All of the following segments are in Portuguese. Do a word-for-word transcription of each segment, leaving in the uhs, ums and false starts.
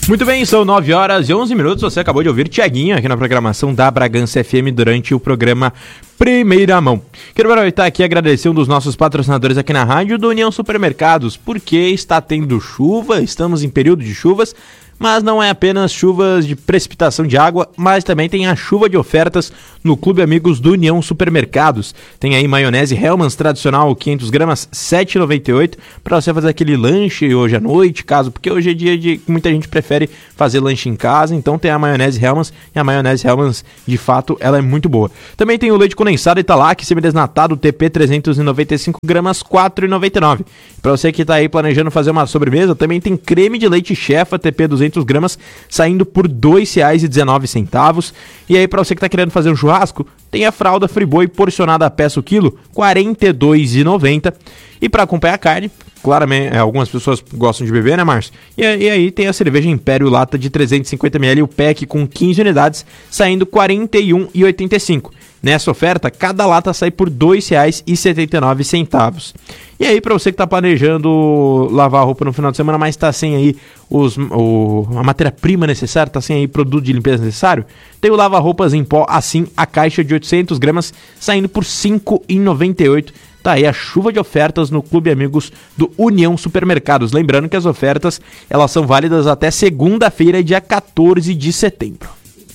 Muito bem, são nove horas e onze minutos. Você acabou de ouvir Tiaguinho aqui na programação da Bragança F M durante o programa Primeira Mão. Quero aproveitar aqui e agradecer um dos nossos patrocinadores aqui na rádio, do União Supermercados, porque está tendo chuva, estamos em período de chuvas, mas não é apenas chuvas de precipitação de água, mas também tem a chuva de ofertas no Clube Amigos do União Supermercados. Tem aí maionese Hellmann's tradicional, quinhentas gramas, sete reais e noventa e oito centavos, para você fazer aquele lanche hoje à noite, caso, porque hoje é dia de muita gente prefere fazer lanche em casa, então tem a maionese Hellmann's, e a maionese Hellmann's, de fato, ela é muito boa. Também tem o leite condensado Italac, semidesnatado, T P trezentas e noventa e cinco gramas, quatro reais e noventa e nove centavos. Para você que está aí planejando fazer uma sobremesa, também tem creme de leite Chefa, T P duzentas gramas, saindo por dois reais e dezenove centavos. E aí, para você que está querendo fazer um churrasco, tem a fralda Friboi porcionada a peça o quilo, quarenta e dois reais e noventa centavos. E para acompanhar a carne, claramente, algumas pessoas gostam de beber, né, Márcio? E, e aí tem a cerveja Império Lata de trezentos e cinquenta mililitros, o pack com quinze unidades, saindo quarenta e um reais e oitenta e cinco centavos. Nessa oferta, cada lata sai por dois reais e setenta e nove centavos. E aí, para você que está planejando lavar a roupa no final de semana, mas está sem aí os, o, a matéria-prima necessária, está sem aí produto de limpeza necessário, tem o lava-roupas em pó, assim, a caixa de oitocentas gramas, saindo por cinco reais e noventa e oito centavos. Tá aí a chuva de ofertas no Clube Amigos do União Supermercados. Lembrando que as ofertas, elas são válidas até segunda-feira, dia quatorze de setembro.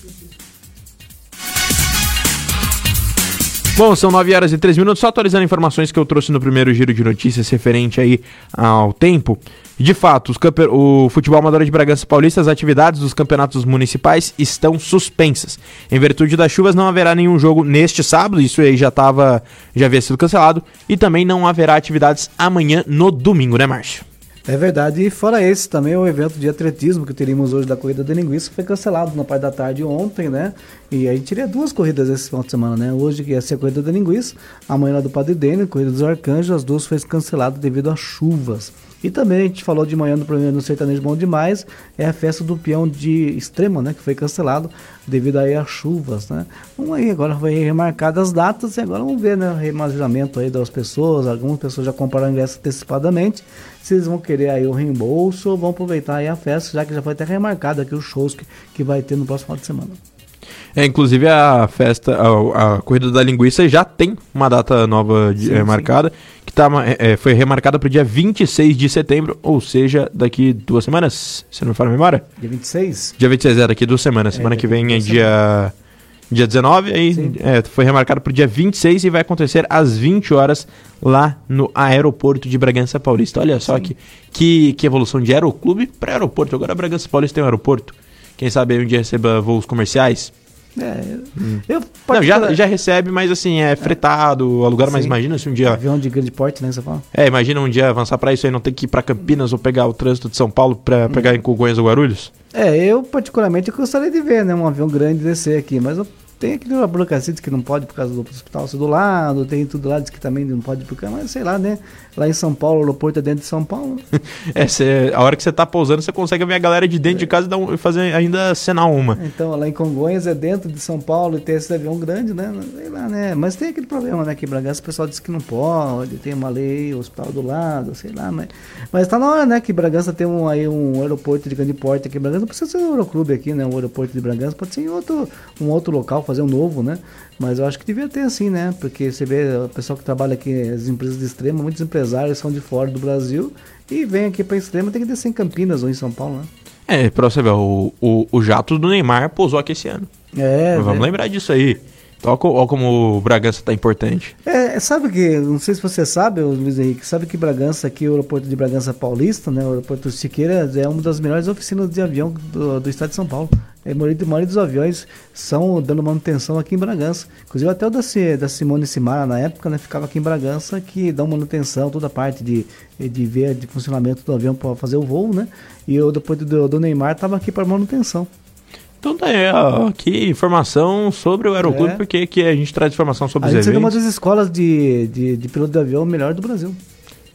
Bom, são nove horas e três minutos, só atualizando informações que eu trouxe no primeiro giro de notícias referente aí ao tempo. De fato, os campe... o futebol amador de Bragança Paulista, as atividades dos campeonatos municipais estão suspensas. Em virtude das chuvas, não haverá nenhum jogo neste sábado, isso aí já, tava... já havia sido cancelado, e também não haverá atividades amanhã no domingo, né, Márcio? É verdade, e fora esse também o evento de atletismo que teríamos hoje da Corrida da Linguiça foi cancelado na parte da tarde ontem, né? E a gente teria duas corridas esse final de semana, né? Hoje que ia ser a Corrida da Linguiça, amanhã lá do Padre Dênio, Corrida dos Arcanjos, as duas foram canceladas devido às chuvas. E também a gente falou de manhã no programa no Sertanejo Bom Demais, é a festa do peão de Extrema, né? Que foi cancelado devido aí às chuvas, né? Vamos aí, agora vai remarcar as datas e agora vamos ver, né? O reimaginamento aí das pessoas, algumas pessoas já compraram ingresso antecipadamente, se eles vão querer aí o reembolso ou vão aproveitar aí a festa, já que já foi até remarcado aqui os shows que, que vai ter no próximo final de semana. É, inclusive a festa, a, a Corrida da Linguiça já tem uma data nova de, sim, é, marcada, sim. que tá, é, foi remarcada para o dia vinte e seis de setembro, ou seja, daqui duas semanas, se não me falha a memória? Dia vinte e seis? Dia vinte e seis, é, daqui duas semanas, semana é, que vem é dia, dia dezenove, aí é, foi remarcado para o dia vinte e seis e vai acontecer às vinte horas lá no aeroporto de Bragança Paulista. Olha só que, que, que evolução de aeroclube para aeroporto, agora Bragança Paulista tem um aeroporto, quem sabe aí um dia receba voos comerciais. É, hum. eu Não, já, já recebe, mas assim, é fretado, alugado, mas imagina se um dia... Avião de grande porte, né, você fala? É, imagina um dia avançar pra isso aí, não ter que ir pra Campinas ou pegar o trânsito de São Paulo pra hum. pegar em Congonhas ou Guarulhos? É, eu particularmente eu gostaria de ver, né, um avião grande descer aqui, mas eu tem aqui uma burocracia que não pode por causa do hospital do lado, tem tudo lá, diz que também não pode porque, mas sei lá, né? Lá em São Paulo, o aeroporto é dentro de São Paulo. É, cê, a hora que você tá pousando, você consegue ver a galera de dentro é. de casa e dar um, fazer ainda cenar uma. Então, lá em Congonhas é dentro de São Paulo e tem esse avião grande, né? Sei lá, né? Mas tem aquele problema, né? Que em Bragança o pessoal diz que não pode, tem uma lei, o hospital do lado, sei lá, mas, mas tá na hora, né? Que Bragança tem um, aí um aeroporto de grande porte aqui em Bragança, não precisa ser um aeroclube aqui, né? O aeroporto de Bragança pode ser em outro, um outro local, fazer um novo, né? Mas eu acho que devia ter assim, né? Porque você vê o pessoal que trabalha aqui, as empresas de Extrema, muitos empresários são de fora do Brasil e vem aqui para Extrema, tem que descer em Campinas ou em São Paulo, né? É, pra você ver, o, o, o jato do Neymar pousou aqui esse ano. É, Mas vamos é. lembrar disso aí. Olha como o Bragança tá importante. É, sabe que, não sei se você sabe, Luiz Henrique, sabe que Bragança aqui, o aeroporto de Bragança Paulista, né, o aeroporto Siqueira, é uma das melhores oficinas de avião do, do estado de São Paulo. A maioria dos aviões são dando manutenção aqui em Bragança. Inclusive até o da, da Simone Simara, na época, né, ficava aqui em Bragança, que dão manutenção, toda a parte de, de ver de funcionamento do avião para fazer o voo, né? E o depois do, do Neymar estava aqui para manutenção. Então tá aí, ó, aqui informação sobre o Aeroclube, é. porque que a gente traz informação sobre a os eventos. A gente é uma das escolas de, de, de piloto de avião melhor do Brasil.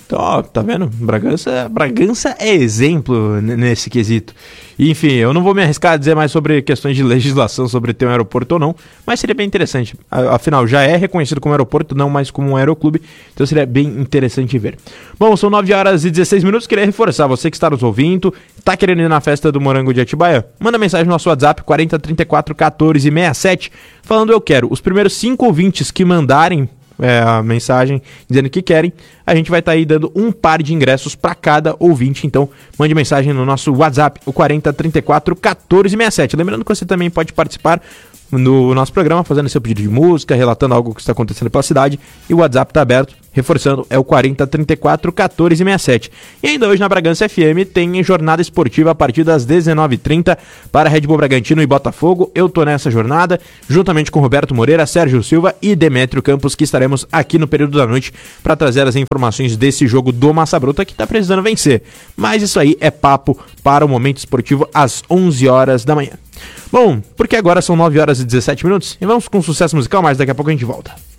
Então, ó, tá vendo? Bragança, Bragança é exemplo nesse quesito. E, enfim, eu não vou me arriscar a dizer mais sobre questões de legislação, sobre ter um aeroporto ou não, mas seria bem interessante. Afinal, já é reconhecido como aeroporto, não mais como um aeroclube, então seria bem interessante ver. Bom, são nove horas e dezesseis minutos, queria reforçar, você que está nos ouvindo, tá querendo ir na festa do Morango de Atibaia? Manda mensagem no nosso WhatsApp, quarenta, trinta e quatro, quatorze, sessenta e sete, falando eu quero. Os primeiros cinco ouvintes que mandarem É, a mensagem dizendo que querem, a gente vai estar tá aí dando um par de ingressos para cada ouvinte. Então mande mensagem no nosso WhatsApp, o quarenta, trinta e quatro, quatorze, sessenta e sete. Lembrando que você também pode participar no nosso programa fazendo seu pedido de música, relatando algo que está acontecendo pela cidade, e o WhatsApp está aberto, reforçando, é o quarenta, trinta e quatro, quatorze, sessenta e sete. E ainda hoje na Bragança F M tem jornada esportiva a partir das dezenove e trinta para Red Bull Bragantino e Botafogo. Eu tô nessa jornada, juntamente com Roberto Moreira, Sérgio Silva e Demétrio Campos, que estaremos aqui no período da noite para trazer as informações desse jogo do Massa Bruta, que está precisando vencer. Mas isso aí é papo para o Momento Esportivo às onze horas da manhã. Bom, porque agora são nove horas e dezessete minutos e vamos com um sucesso musical, mas daqui a pouco a gente volta.